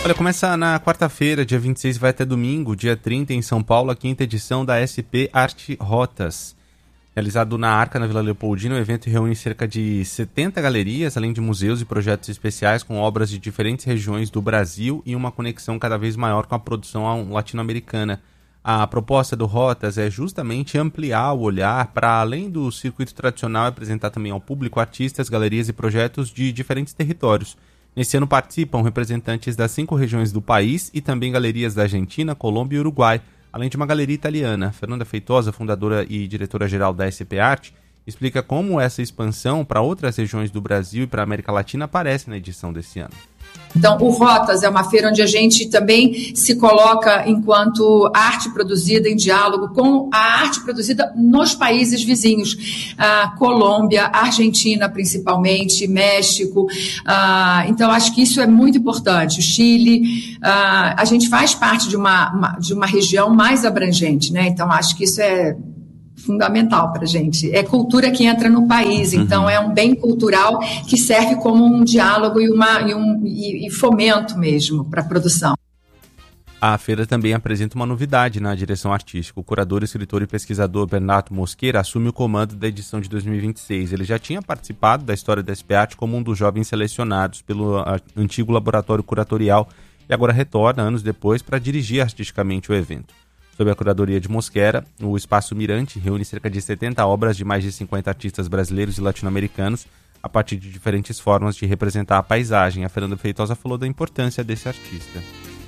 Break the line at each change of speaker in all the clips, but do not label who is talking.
Olha, começa na quarta-feira, dia 26, vai até domingo, dia 30, em São Paulo, a 5ª edição da SP Arte Rotas. Realizado na Arca, na Vila Leopoldina, o evento reúne cerca de 70 galerias, além de museus e projetos especiais com obras de diferentes regiões do Brasil e uma conexão cada vez maior com a produção latino-americana. A proposta do Rotas é justamente ampliar o olhar para além do circuito tradicional e apresentar também ao público artistas, galerias e projetos de diferentes territórios. Nesse ano participam representantes das 5 regiões do país e também galerias da Argentina, Colômbia e Uruguai, além de uma galeria italiana. Fernanda Feitosa, fundadora e diretora-geral da SP Arte, explica como essa expansão para outras regiões do Brasil e para a América Latina aparece na edição desse ano.
Então, o Rotas é uma feira onde a gente também se coloca enquanto arte produzida em diálogo com a arte produzida nos países vizinhos, Colômbia, Argentina principalmente, México. Então, acho que isso é muito importante. O Chile, a gente faz parte de uma região mais abrangente, né? Então, acho que isso é fundamental para a gente. É cultura que entra no país, então é um bem cultural que serve como um diálogo e fomento mesmo para a produção.
A feira também apresenta uma novidade na direção artística. O curador, escritor e pesquisador Bernardo Mosqueira assume o comando da edição de 2026. Ele já tinha participado da história da SP Arte como um dos jovens selecionados pelo antigo laboratório curatorial e agora retorna, anos depois, para dirigir artisticamente o evento. Sob a curadoria de Mosquera, o Espaço Mirante reúne cerca de 70 obras de mais de 50 artistas brasileiros e latino-americanos a partir de diferentes formas de representar a paisagem. A Fernanda Feitosa falou da importância desse artista.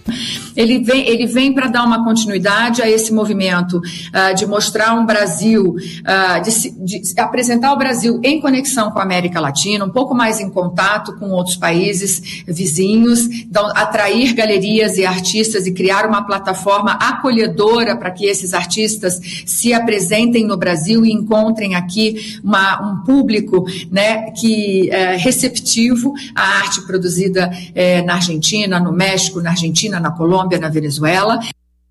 Ele vem para dar uma continuidade a esse movimento de mostrar um Brasil, de apresentar o Brasil em conexão com a América Latina, um pouco mais em contato com outros países vizinhos, então, atrair galerias e artistas e criar uma plataforma acolhedora para que esses artistas se apresentem no Brasil e encontrem aqui um público, né, que é receptivo à arte produzida na Argentina, no México, na Argentina, na Colômbia, na Venezuela.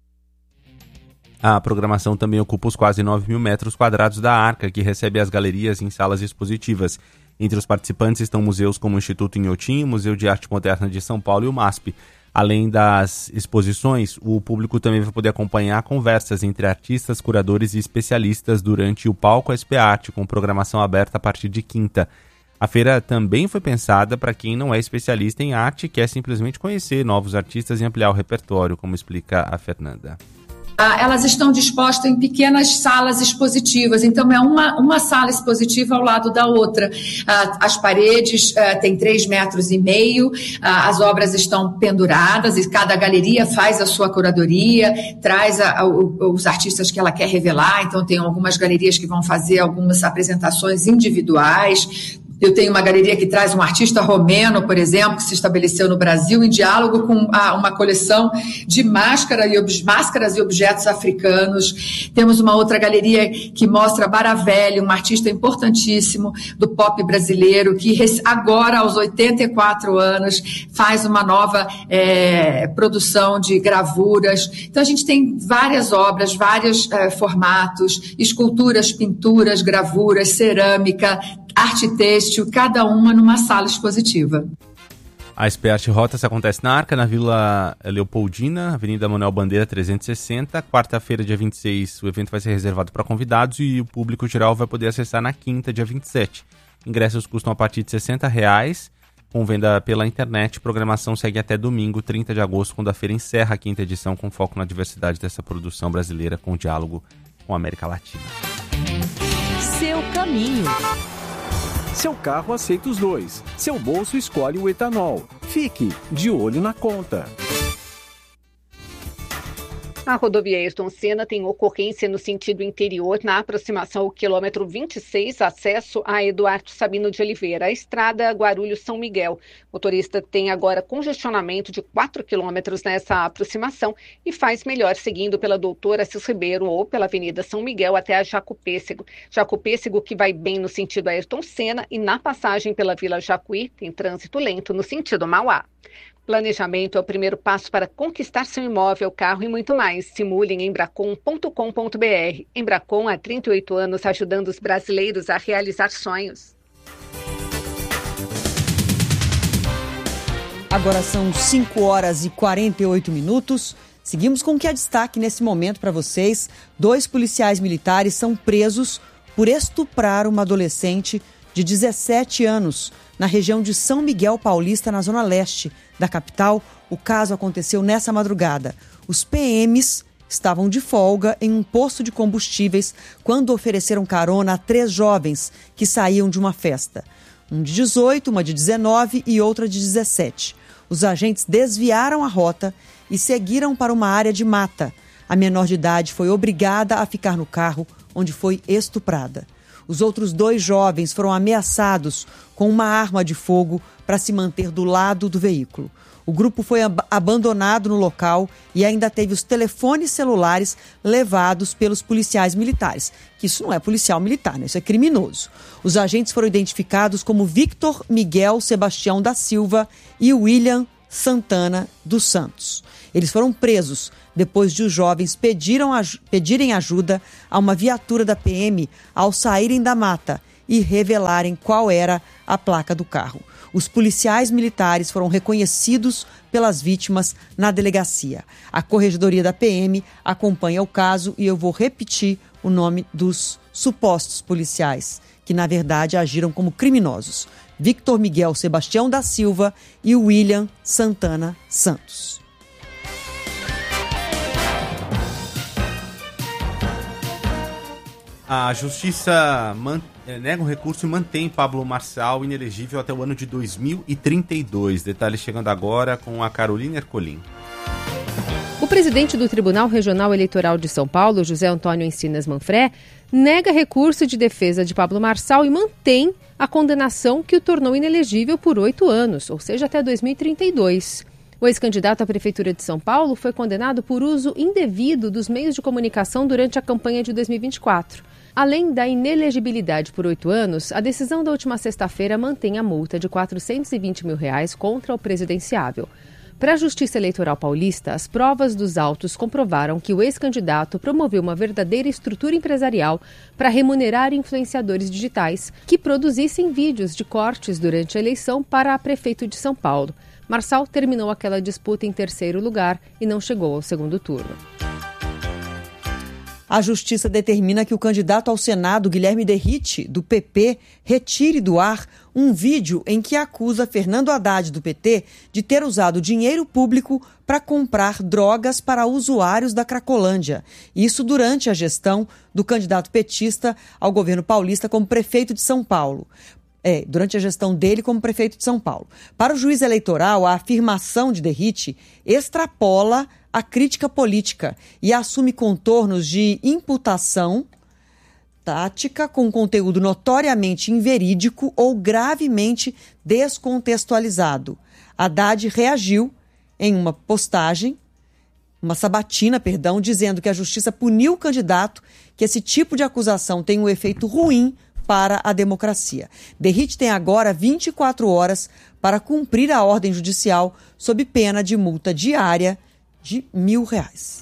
A programação também ocupa os quase 9.000 metros quadrados da Arca, que recebe as galerias em salas expositivas. Entre os participantes estão museus como o Instituto Inhotim, o Museu de Arte Moderna de São Paulo e o MASP. Além das exposições, o público também vai poder acompanhar conversas entre artistas, curadores e especialistas durante o Palco SP Arte, com programação aberta a partir de quinta. A feira também foi pensada para quem não é especialista em arte e quer simplesmente conhecer novos artistas e ampliar o repertório, como explica a Fernanda.
Elas estão dispostas em pequenas salas expositivas, então é uma sala expositiva ao lado da outra. As paredes têm 3,5 metros, as obras estão penduradas e cada galeria faz a sua curadoria, traz os artistas que ela quer revelar, então tem algumas galerias que vão fazer algumas apresentações individuais. Eu tenho uma galeria que traz um artista romeno, por exemplo, que se estabeleceu no Brasil em diálogo com uma coleção de máscaras e objetos africanos. Temos uma outra galeria que mostra Baravelli, um artista importantíssimo do pop brasileiro, que agora, aos 84 anos, faz uma nova produção de gravuras. Então, a gente tem várias obras, vários formatos, esculturas, pinturas, gravuras, cerâmica, arte têxtil, cada uma numa sala expositiva.
A SP Arte Rotas acontece na Arca, na Vila Leopoldina, Avenida Manuel Bandeira 360. Quarta-feira, dia 26, o evento vai ser reservado para convidados e o público geral vai poder acessar na quinta, dia 27. Ingressos custam a partir de R$60, com venda pela internet. Programação segue até domingo, 30 de agosto, quando a feira encerra a quinta edição, com foco na diversidade dessa produção brasileira com diálogo com a América Latina.
Seu caminho.
Seu carro aceita os dois. Seu bolso escolhe o etanol. Fique de olho na conta.
A rodovia Ayrton Senna tem ocorrência no sentido interior na aproximação ao quilômetro 26, acesso a Eduardo Sabino de Oliveira. A estrada Guarulhos-São Miguel. O motorista tem agora congestionamento de 4 quilômetros nessa aproximação e faz melhor seguindo pela Doutor Assis Ribeiro ou pela Avenida São Miguel até a Jacopêssego. Jacopêssego que vai bem no sentido Ayrton Senna e na passagem pela Vila Jacuí tem trânsito lento no sentido Mauá. Planejamento é o primeiro passo para conquistar seu imóvel, carro e muito mais. Simule em embracon.com.br. Embracon há 38 anos ajudando os brasileiros a realizar sonhos.
Agora são 5 horas e 48 minutos. Seguimos com o que é destaque nesse momento para vocês. 2 policiais militares são presos por estuprar uma adolescente de 17 anos na região de São Miguel Paulista, na zona leste da capital. O caso aconteceu nessa madrugada. Os PMs estavam de folga em um posto de combustíveis quando ofereceram carona a 3 jovens que saíam de uma festa. Um de 18, uma de 19 e outra de 17. Os agentes desviaram a rota e seguiram para uma área de mata. A menor de idade foi obrigada a ficar no carro, onde foi estuprada. Os outros 2 jovens foram ameaçados com uma arma de fogo para se manter do lado do veículo. O grupo foi abandonado no local e ainda teve os telefones celulares levados pelos policiais militares. Que isso não é policial militar, né? Isso é criminoso. Os agentes foram identificados como Victor Miguel Sebastião da Silva e William Santana dos Santos. Eles foram presos depois de os jovens pedirem ajuda a uma viatura da PM ao saírem da mata e revelarem qual era a placa do carro. Os policiais militares foram reconhecidos pelas vítimas na delegacia. A Corregedoria da PM acompanha o caso e eu vou repetir o nome dos supostos policiais, que na verdade agiram como criminosos: Victor Miguel Sebastião da Silva e William Santana Santos.
A Justiça nega um recurso e mantém Pablo Marçal inelegível até o ano de 2032. Detalhes chegando agora com a Carolina Ercolim.
O presidente do Tribunal Regional Eleitoral de São Paulo, José Antônio Encinas Manfré, nega recurso de defesa de Pablo Marçal e mantém a condenação que o tornou inelegível por 8 anos, ou seja, até 2032. O ex-candidato à Prefeitura de São Paulo foi condenado por uso indevido dos meios de comunicação durante a campanha de 2024. Além da inelegibilidade por 8 anos, a decisão da última sexta-feira mantém a multa de R$ 420 mil contra o presidenciável. Para a Justiça Eleitoral Paulista, as provas dos autos comprovaram que o ex-candidato promoveu uma verdadeira estrutura empresarial para remunerar influenciadores digitais que produzissem vídeos de cortes durante a eleição para a prefeito de São Paulo. Marçal terminou aquela disputa em 3º lugar e não chegou ao 2º turno.
A Justiça determina que o candidato ao Senado, Guilherme Derrite, do PP, retire do ar um vídeo em que acusa Fernando Haddad, do PT, de ter usado dinheiro público para comprar drogas para usuários da Cracolândia. Isso durante a gestão do candidato petista ao governo paulista como prefeito de São Paulo. Durante a gestão dele como prefeito de São Paulo. Para o juiz eleitoral, a afirmação de Derrite extrapola a crítica política e assume contornos de imputação tática com conteúdo notoriamente inverídico ou gravemente descontextualizado. Haddad reagiu em uma postagem, uma sabatina, dizendo que a justiça puniu o candidato, que esse tipo de acusação tem um efeito ruim para a democracia. Derrite tem agora 24 horas para cumprir a ordem judicial sob pena de multa diária de R$1.000.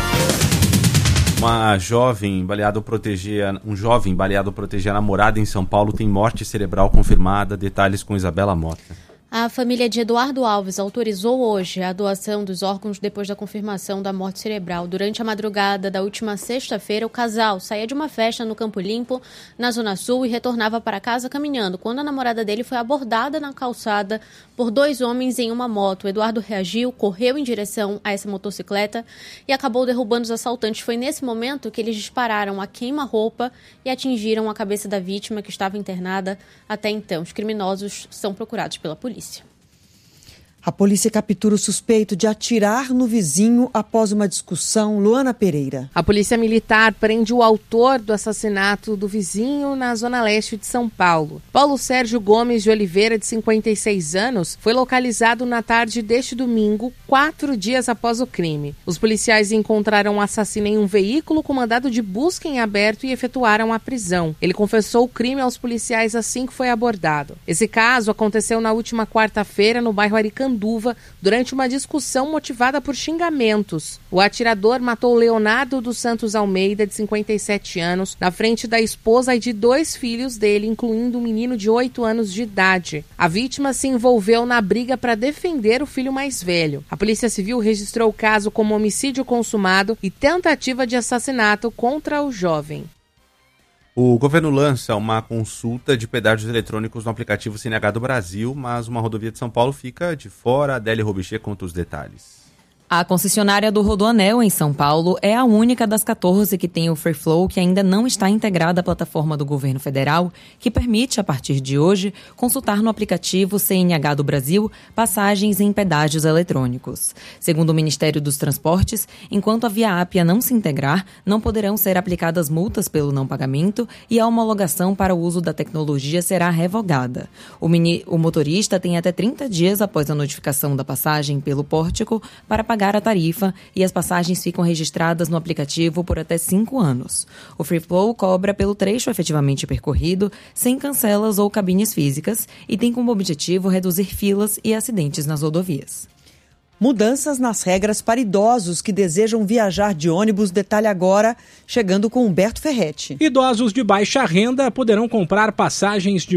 Um jovem baleado protegia a namorada em São Paulo tem morte cerebral confirmada. Detalhes com Isabela Mota.
A família de Eduardo Alves autorizou hoje a doação dos órgãos depois da confirmação da morte cerebral. Durante a madrugada da última sexta-feira, o casal saía de uma festa no Campo Limpo, na Zona Sul, e retornava para casa caminhando, quando a namorada dele foi abordada na calçada por 2 homens em uma moto. O Eduardo reagiu, correu em direção a essa motocicleta e acabou derrubando os assaltantes. Foi nesse momento que eles dispararam a queima-roupa e atingiram a cabeça da vítima, que estava internada até então. Os criminosos são procurados pela polícia.
A polícia captura o suspeito de atirar no vizinho após uma discussão. Luana Pereira.
A polícia militar prende o autor do assassinato do vizinho na zona leste de São Paulo. Paulo Sérgio Gomes de Oliveira, de 56 anos, foi localizado na tarde deste domingo, 4 dias após o crime. Os policiais encontraram o assassino em um veículo com mandado de busca em aberto e efetuaram a prisão. Ele confessou o crime aos policiais assim que foi abordado. Esse caso aconteceu na última quarta-feira no bairro Aricanduva,
Araçunduva durante uma discussão motivada por xingamentos. O atirador matou Leonardo dos Santos Almeida, de 57 anos, na frente da esposa e de 2 filhos dele, incluindo um menino de 8 anos de idade. A vítima se envolveu na briga para defender o filho mais velho. A Polícia Civil registrou o caso como homicídio consumado e tentativa de assassinato contra o jovem.
O governo lança uma consulta de pedágios eletrônicos no aplicativo CNH do Brasil, mas uma rodovia de São Paulo fica de fora. Adélia Robichê conta os detalhes.
A concessionária do Rodoanel, em São Paulo, é a única das 14 que tem o Free Flow que ainda não está integrada à plataforma do governo federal, que permite, a partir de hoje, consultar no aplicativo CNH do Brasil passagens em pedágios eletrônicos. Segundo o Ministério dos Transportes, enquanto a Via Ápia não se integrar, não poderão ser aplicadas multas pelo não pagamento e a homologação para o uso da tecnologia será revogada. O motorista tem até 30 dias após a notificação da passagem pelo pórtico para pagar a tarifa e as passagens ficam registradas no aplicativo por até 5 anos. O Free Flow cobra pelo trecho efetivamente percorrido, sem cancelas ou cabines físicas, e tem como objetivo reduzir filas e acidentes nas rodovias.
Mudanças nas regras para idosos que desejam viajar de ônibus. Detalhe agora, chegando com Humberto Ferretti.
Idosos de baixa renda poderão comprar passagens de